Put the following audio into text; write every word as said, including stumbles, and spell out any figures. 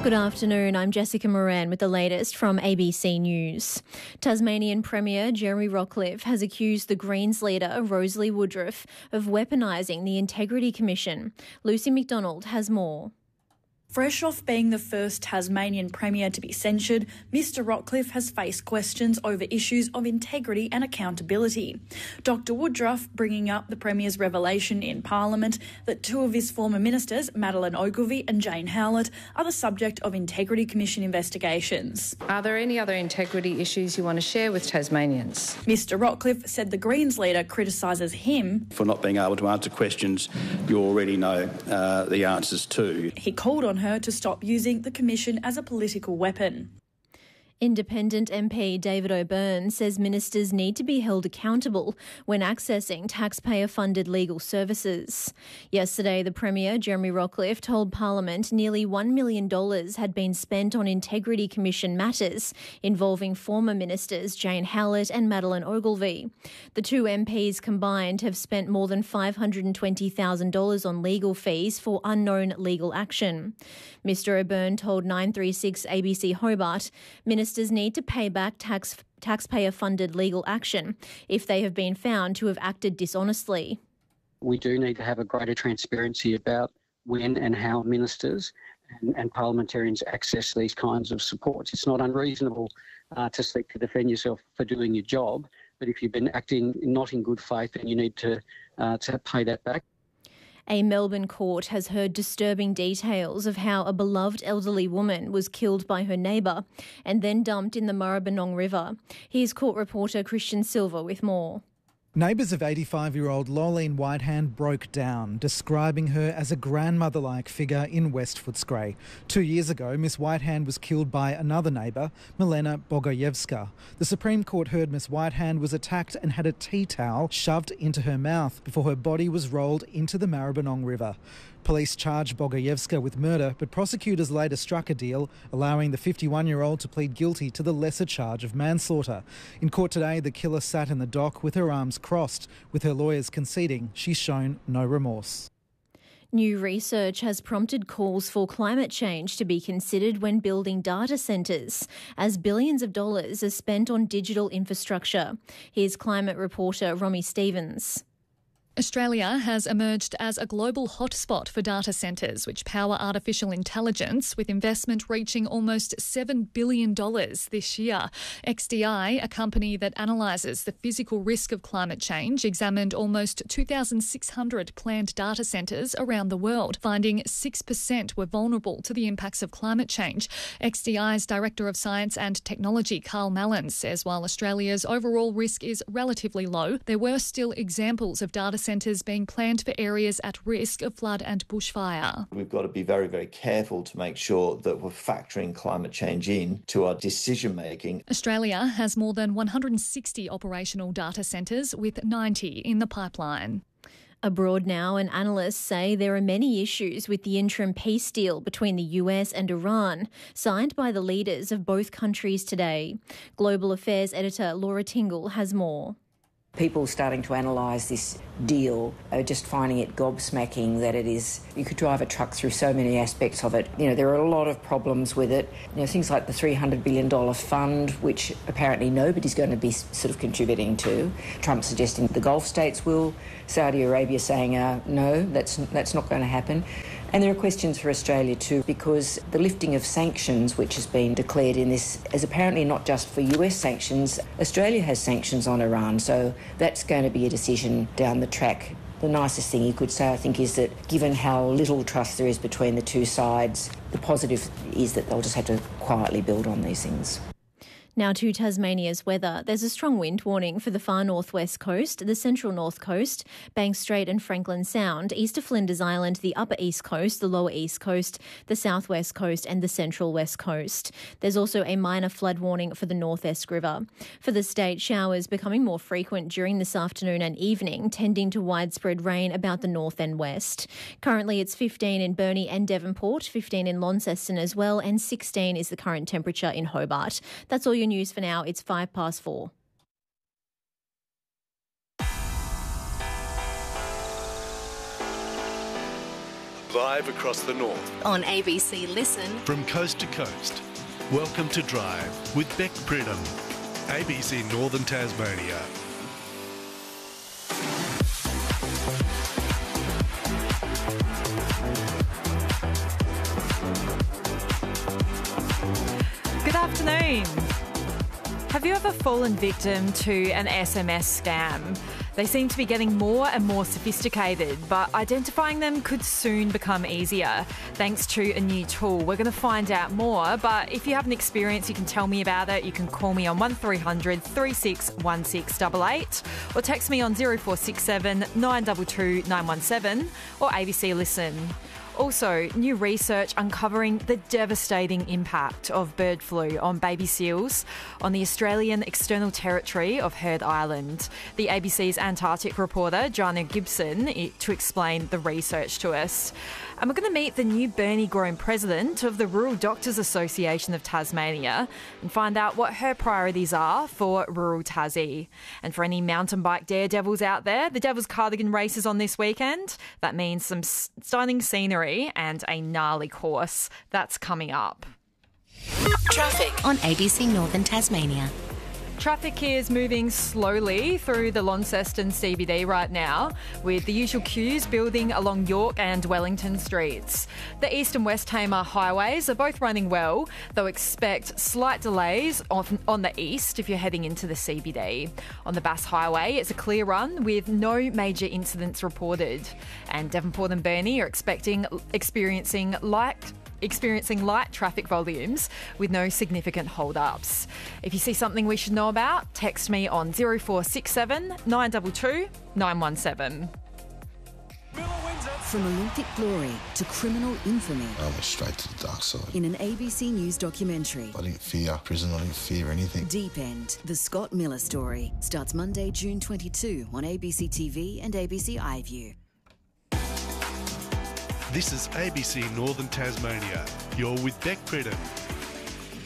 Good afternoon, I'm Jessica Moran with the latest from A B C News. Tasmanian Premier Jeremy Rockliff has accused the Greens leader Rosalie Woodruff of weaponising the Integrity Commission. Lucy McDonald has more. Fresh off being the first Tasmanian Premier to be censured, Mr Rockliff has faced questions over issues of integrity and accountability. Doctor Woodruff bringing up the Premier's revelation in Parliament that two of his former ministers, Madeleine Ogilvie and Jane Howlett, are the subject of Integrity Commission investigations. Are there any other integrity issues you want to share with Tasmanians? Mr Rockliff said the Greens leader criticises him for not being able to answer questions you already know uh, the answers to. He called on her to stop using the Commission as a political weapon. Independent M P David O'Byrne says ministers need to be held accountable when accessing taxpayer-funded legal services. Yesterday, the Premier, Jeremy Rockliff, told Parliament nearly one million dollars had been spent on Integrity Commission matters involving former ministers Jane Howlett and Madeleine Ogilvie. The two M Ps combined have spent more than five hundred twenty thousand dollars on legal fees for unknown legal action. Mr O'Byrne told nine three six A B C Hobart ministers need to pay back tax taxpayer-funded legal action if they have been found to have acted dishonestly. We do need to have a greater transparency about when and how ministers and, and parliamentarians access these kinds of supports. It's not unreasonable uh, to seek to defend yourself for doing your job, but if you've been acting not in good faith, then you need to, uh, to pay that back. A Melbourne court has heard disturbing details of how a beloved elderly woman was killed by her neighbour and then dumped in the Maribyrnong River. Here's court reporter Christian Silva with more. Neighbours of eighty-five-year-old Lolene Whitehand broke down, describing her as a grandmother-like figure in West Footscray. Two years ago, Miss Whitehand was killed by another neighbour, Milena Bogojevska. The Supreme Court heard Miss Whitehand was attacked and had a tea towel shoved into her mouth before her body was rolled into the Maribyrnong River. Police charged Bogojevska with murder, but prosecutors later struck a deal, allowing the fifty-one-year-old to plead guilty to the lesser charge of manslaughter. In court today, the killer sat in the dock with her arms crossed, with her lawyers conceding she's shown no remorse. New research has prompted calls for climate change to be considered when building data centres, as billions of dollars are spent on digital infrastructure. Here's climate reporter Romy Stevens. Australia has emerged as a global hotspot for data centres, which power artificial intelligence, with investment reaching almost seven billion dollars this year. X D I, a company that analyses the physical risk of climate change, examined almost two thousand six hundred planned data centres around the world, finding six percent were vulnerable to the impacts of climate change. X D I's Director of Science and Technology, Carl Mallon, says while Australia's overall risk is relatively low, there were still examples of data centres being planned for areas at risk of flood and bushfire. We've got to be very, very careful to make sure that we're factoring climate change in to our decision making. Australia has more than one hundred sixty operational data centres, with ninety in the pipeline. Abroad now, and analysts say there are many issues with the interim peace deal between the U S and Iran, signed by the leaders of both countries today. Global Affairs editor Laura Tingle has more. People starting to analyse this deal are just finding it gobsmacking that it is, you could drive a truck through so many aspects of it. You know, there are a lot of problems with it. You know, things like the three hundred billion dollars fund, which apparently nobody's going to be sort of contributing to. Trump suggesting the Gulf states will, Saudi Arabia saying, uh, no, that's, that's not going to happen. And there are questions for Australia too, because the lifting of sanctions, which has been declared in this, is apparently not just for U S sanctions. Australia has sanctions on Iran, so that's going to be a decision down the track. The nicest thing you could say, I think, is that given how little trust there is between the two sides, the positive is that they'll just have to quietly build on these things. Now to Tasmania's weather. There's a strong wind warning for the far northwest coast, the central north coast, Banks Strait and Franklin Sound, east of Flinders Island, the upper east coast, the lower east coast, the southwest coast and the central west coast. There's also a minor flood warning for the North Esk River. For the state, showers becoming more frequent during this afternoon and evening, tending to widespread rain about the north and west. Currently it's fifteen in Burnie and Devonport, fifteen in Launceston as well, and sixteen is the current temperature in Hobart. That's all you news for now. It's five past four. live across the north. On A B C Listen. From coast to coast. Welcome to Drive with Beck Pridham, A B C Northern Tasmania. Good afternoon. Have you ever fallen victim to an S M S scam? They seem to be getting more and more sophisticated, but identifying them could soon become easier thanks to a new tool. We're going to find out more, but if you have an experience, you can tell me about it. You can call me on one three hundred, three six one six eight eight or text me on zero four six seven, nine two two, nine one seven or A B C Listen. Also, new research uncovering the devastating impact of bird flu on baby seals on the Australian external territory of Heard Island. The A B C's Antarctic reporter, Joanna Gibson, to explain the research to us. And we're going to meet the new Burnie Grown president of the Rural Doctors Association of Tasmania and find out what her priorities are for rural Tassie. And for any mountain bike daredevils out there, the Devil's Cardigan race is on this weekend. That means some stunning scenery and a gnarly course. That's coming up. Traffic on A B C Northern Tasmania. Traffic is moving slowly through the Launceston C B D right now, with the usual queues building along York and Wellington streets. The East and West Tamar highways are both running well, though expect slight delays on, on the east if you're heading into the C B D. On the Bass Highway, it's a clear run with no major incidents reported. And Devonport and Burnie are expecting experiencing light experiencing light traffic volumes with no significant hold-ups. If you see something we should know about, text me on zero four six seven, nine two two, nine one seven. From Olympic glory to criminal infamy. I went straight to the dark side. In an A B C News documentary. I didn't fear prison, I didn't fear anything. Deep End, the Scott Miller story, starts Monday, June twenty-second on A B C T V and A B C iView. This is A B C Northern Tasmania. You're with Beck Pridham.